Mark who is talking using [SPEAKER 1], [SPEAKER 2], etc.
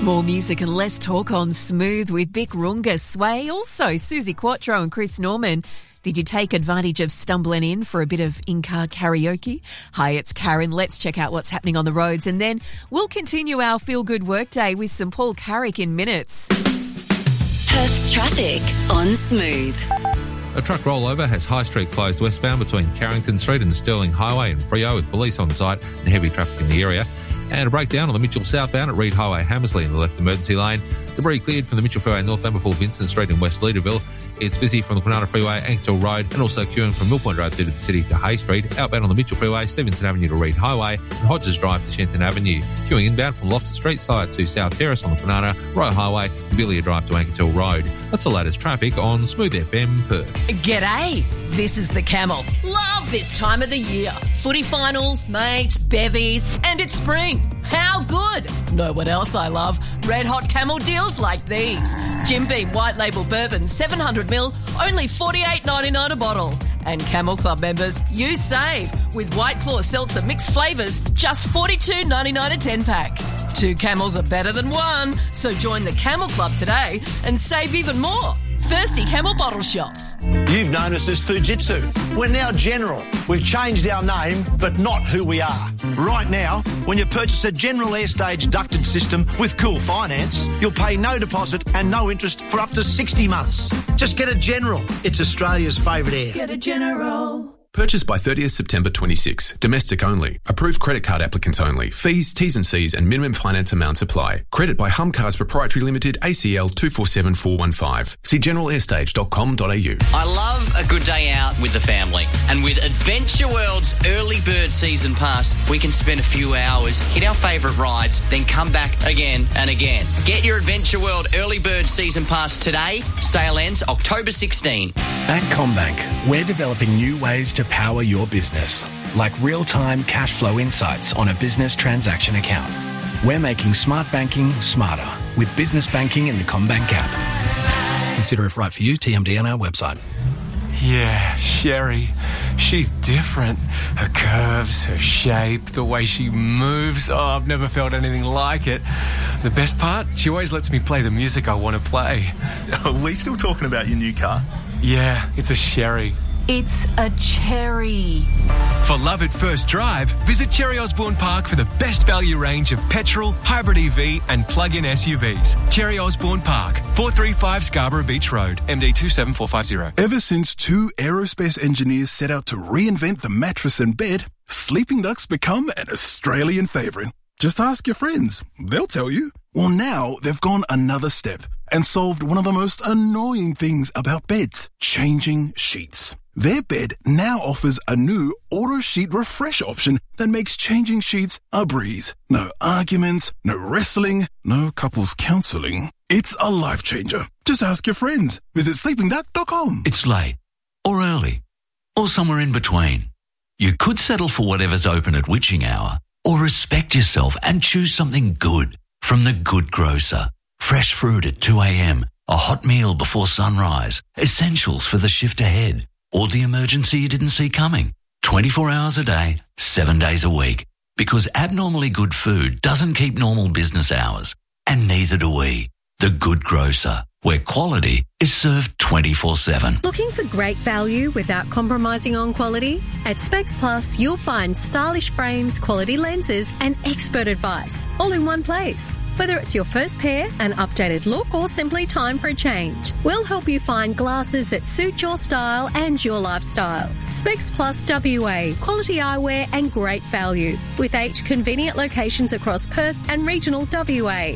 [SPEAKER 1] More music and less talk on Smooth with Vic Runga, Sway, also Susie Quattro and Chris Norman. Did you take advantage of stumbling in for a bit of in-car karaoke? Hi, it's Karen. Let's check out what's happening on the roads, and then we'll continue our feel-good workday with some Paul Carrick in minutes.
[SPEAKER 2] Perth's traffic on Smooth.
[SPEAKER 3] A truck rollover has High Street closed westbound between Carrington Street and Stirling Highway and Freo with police on site and heavy traffic in the area. And a breakdown on the Mitchell southbound at Reed Highway, Hammersley in the left emergency lane. Debris cleared from the Mitchell Freeway northbound before Vincent Street in West Leaderville. It's busy from the Kwinana Freeway, Angstill Road, and also queuing from Mill Point Road through to the city to Hay Street. Outbound on the Mitchell Freeway, Stevenson Avenue to Reed Highway, and Hodges Drive to Shenton Avenue. Queuing inbound from Loftus Street, side to South Terrace on the Kwinana, Royal Highway, and Billia Drive to Ankertell Road. That's the latest traffic on Smooth FM Perth.
[SPEAKER 4] G'day, this is the Camel. Love this time of the year. Footy finals, mates, bevies, and it's spring. How good? Know what else I love? Red Hot Camel deals like these. Jim Beam White Label Bourbon 700ml, only $48.99 a bottle. And Camel Club members, you save with White Claw Seltzer mixed flavours, just $42.99 a 10-pack. 2 Camels are better than one, so join the Camel Club today and save even more. Thirsty Camel bottle shops.
[SPEAKER 5] You've known us as Fujitsu. We're now General. We've changed our name, but not who we are. Right now, when you purchase a General Airstage ducted system with Cool Finance, you'll pay no deposit and no interest for up to 60 months. Just get a General. It's Australia's favourite air.
[SPEAKER 4] Get a General.
[SPEAKER 6] Purchased by 30th September 26. Domestic only. Approved credit card applicants only. Fees, T's and C's and minimum finance amounts apply. Credit by Humcars Proprietary Limited, ACL 247415. See generalairstage.com.au.
[SPEAKER 7] I love a good day out with the family. And with Adventure World's Early Bird Season Pass, we can spend a few hours, hit our favourite rides, then come back again and again. Get your Adventure World Early Bird Season Pass today. Sale ends October 16.
[SPEAKER 8] At CommBank, we're developing new ways to power your business, like real-time cash flow insights on a business transaction account. We're making smart banking smarter with business banking in the CommBank app. Consider if right for you, TMD on our website.
[SPEAKER 9] Yeah, Sherry. She's different. Her curves, her shape, the way she moves. Oh, I've never felt anything like it. The best part? She always lets me play the music I want to play.
[SPEAKER 10] Are we still talking about your new car?
[SPEAKER 9] Yeah, it's a Sherry.
[SPEAKER 4] It's a cherry.
[SPEAKER 11] For love at first drive, visit Cherry Osborne Park for the best value range of petrol, hybrid EV and plug-in SUVs. Cherry Osborne Park, 435 Scarborough Beach Road, MD 27450.
[SPEAKER 12] Ever since 2 aerospace engineers set out to reinvent the mattress and bed, Sleeping Duck's become an Australian favourite. Just ask your friends. They'll tell you. Well, now they've gone another step and solved one of the most annoying things about beds, changing sheets. Their bed now offers a new auto sheet refresh option that makes changing sheets a breeze. No arguments, no wrestling, no couples counselling. It's a life changer. Just ask your friends. Visit sleepingduck.com.
[SPEAKER 13] It's late, or early, or somewhere in between. You could settle for whatever's open at witching hour, or respect yourself and choose something good from The Good Grocer. Fresh fruit at 2 a.m, a hot meal before sunrise, essentials for the shift ahead, or the emergency you didn't see coming. 24 hours a day, 7 days a week. Because abnormally good food doesn't keep normal business hours. And neither do we. The Good Grocer, where quality is served 24/7.
[SPEAKER 14] Looking for great value without compromising on quality? At Specs Plus, you'll find stylish frames, quality lenses and expert advice all in one place. Whether it's your first pair, an updated look, or simply time for a change, we'll help you find glasses that suit your style and your lifestyle. Specs Plus WA, quality eyewear and great value, with 8 convenient locations across Perth and regional WA.